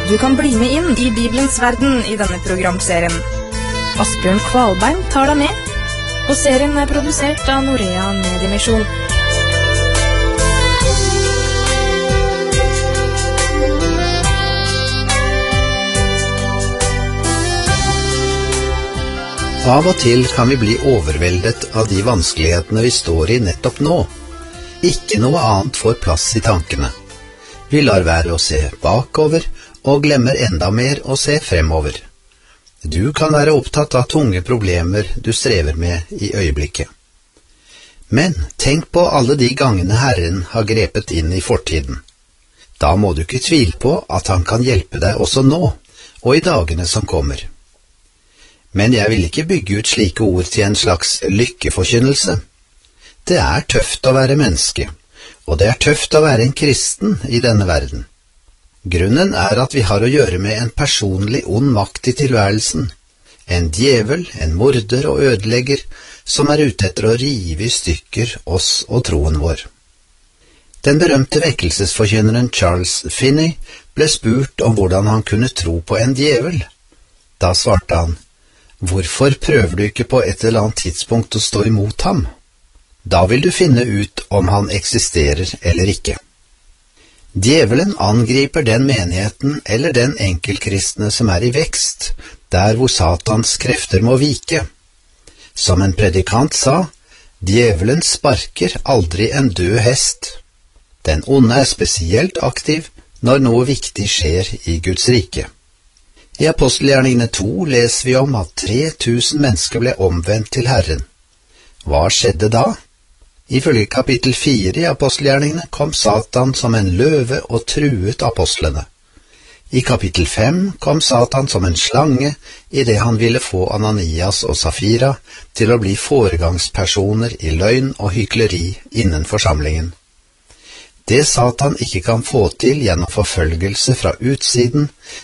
Du kan bli med inn i Bibelens verden i denne programserien. Asbjørn Kvalbein tar deg med, og serien er produsert av Norea Mediemisjon. Av og til kan vi bli overveldet av de vanskelighetene vi står i nettopp nå. Ikke noe annet får plass i tankene. Vi lar være å se bakover, og glemmer enda mer å se fremover. Du kan være opptatt av tunge problemer du strever med i øyeblikket. Men tenk på alle de gangene Herren har grepet inn i fortiden. Da må du ikke tvile på at han kan hjelpe deg også nå, og i dagene som kommer. Men jeg vil ikke bygge ut slike ord til en slags lykkeforkynnelse. Det er tøft å være menneske, og det er tøft å være en kristen i denne verden. Grunnen er at vi har å gjøre med en personlig ond makt i tilværelsen, en djevel, en morder og ødelegger, som er ute etter å rive i stykker oss og troen vår. Den berømte vekkelsesforkynneren Charles Finney ble spurt om hvordan han kunne tro på en djevel. Da svarte han: «Hvorfor prøver du ikke på et eller annet tidspunkt å stå imot ham? Da vil du finne ut om han eksisterer eller ikke.» Djevelen angriper den menigheten eller den enkeltkristne som er i vekst, der hvor Satans krefter må vike. Som en predikant sa, djevelen sparker aldri en død hest. Den onde er spesielt aktiv når noe viktig skjer i Guds rike. I Apostelgjerningene 2 leser vi om at 3000 mennesker ble omvendt til Herren. Hva skjedde da? Ifølge kapittel 4 i Apostelgjerningene kom Satan som en løve og truet apostlene. I kapittel 5 kom Satan som en slange i det han ville få Ananias og Safira til å bli foregangspersoner i løgn og hykleri innen forsamlingen. Det Satan ikke kan få til gjennom forfølgelse fra utsiden,